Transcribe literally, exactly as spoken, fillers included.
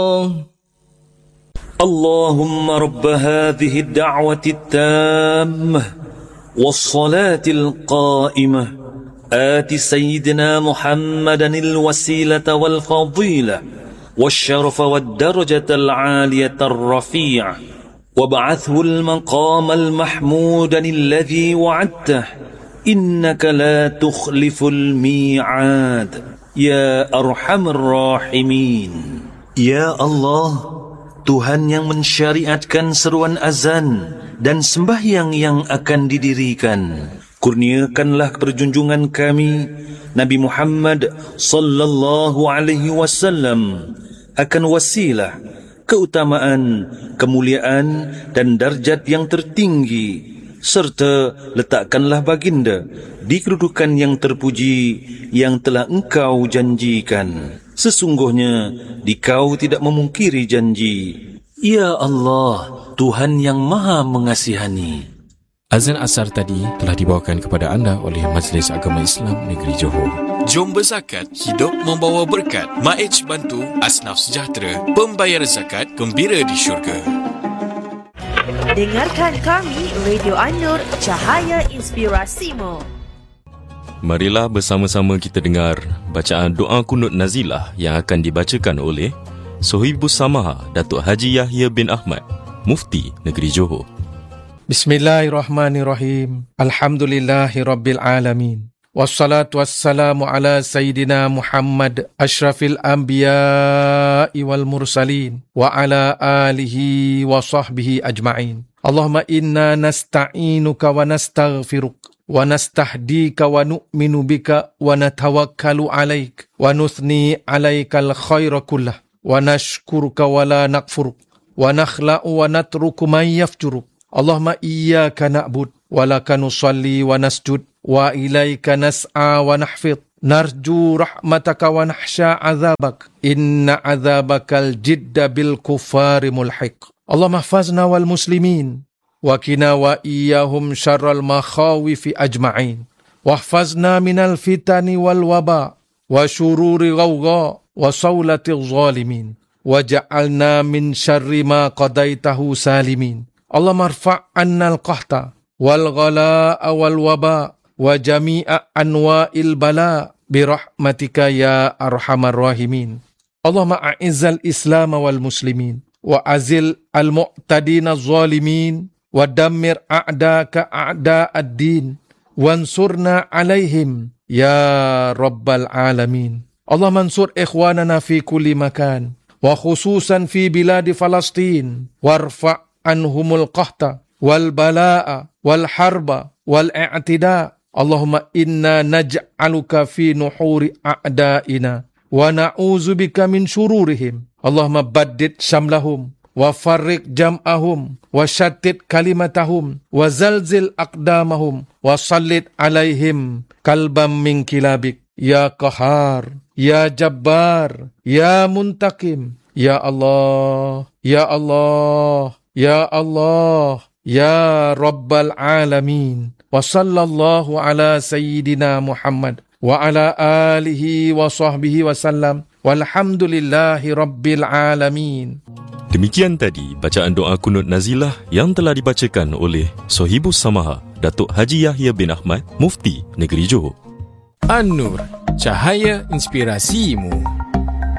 اللهم رب هذه الدعوة التامة والصلاة القائمة آت سيدنا محمدا الوسيلة والفضيلة والشرف والدرجة العالية الرفيعة وابعثه المقام المحمود الذي وعدته إنك لا تخلف الميعاد يا أرحم الراحمين. Ya Allah, Tuhan yang mensyariatkan seruan azan dan sembahyang yang akan didirikan, kurniakanlah perjunjungan kami Nabi Muhammad sallallahu alaihi wasallam akan wasilah, keutamaan, kemuliaan dan darjat yang tertinggi, serta letakkanlah baginda di kedudukan yang terpuji yang telah engkau janjikan. Sesungguhnya dikau tidak memungkiri janji. Ya Allah, Tuhan yang maha mengasihani. Azan asar tadi telah dibawakan kepada anda oleh Majlis Agama Islam Negeri Johor. Jom berzakat, hidup membawa berkat. Maej bantu Asnaf Sejahtera, pembayar zakat gembira di syurga. Dengarkan kami, Radio An-Nur, Cahaya Inspirasimu. Marilah bersama-sama kita dengar bacaan doa kunut nazilah yang akan dibacakan oleh Sohibus Samaha Datuk Haji Yahya bin Ahmad, Mufti Negeri Johor. Bismillahirrahmanirrahim. Alhamdulillahirabbil alamin. Wassalatu wassalamu ala sayyidina Muhammad asyrafil anbiya'i wal mursalin wa ala alihi wa sahbihi ajma'in. Allahumma inna nasta'inuka wa nastaghfiruk wa nastahdika wa nu'minu bika wa natawakkalu alaik wa nuthni alaikal khaira kullah wa nashkuruka wa la nakfuruk wa nakhla'u wa natruku man yafjuruk. Allahumma iyyaka na'bud wa laka nusalli wa nasjud wa ilaika nas'a wa nahfid narju rahmataka wa nahsha azabak inna azabakal jidda bil kufari mulhiq. Allahumma hafazna wal muslimin wa qina wa iyyahum syarral makhawifi ajma'in wahfazna minal fitani wal waba wa syururi ghawgha wa sawlati zalimin waja'alna min syarri ma qadaitahu salimin. Allahumma rfa' anna al-qahta wal ghalaa wal waba wa jami'a anwa'il bala birahmatika ya arhamar rahimin. Allahumma a'izzal islam wal muslimin wa azil al-mu'tadina zalimin wa dammir a'daka a'da'ad din wansurna alaihim ya rabbal alamin. Allah mansur ikhwanana fi kulli makan wa khususan fi biladi Falastin warfa' anhumul qahta wal balaa wal harba wal i'tida. Allahumma inna naj'aluka fi nuhuri a'da'ina wa na'udzubika min syururihim. Allahumma baddid syamlahum wa farriq jam'ahum wa syattid kalimatahum wa zalzil aqdamahum wa sallit alaihim kalbam min kilabik ya qahar ya jabbar ya muntakim ya Allah ya Allah ya Allah ya rabbal alamin. Wa sallallahu ala sayyidina Muhammad wa ala alihi wa sahbihi wa sallam walhamdulillahi rabbil alamin. Demikian tadi bacaan doa kunut nazilah yang telah dibacakan oleh Sohibus Samaha Datuk Haji Yahya bin Ahmad, Mufti Negeri Johor. An-Nur, Cahaya Inspirasimu.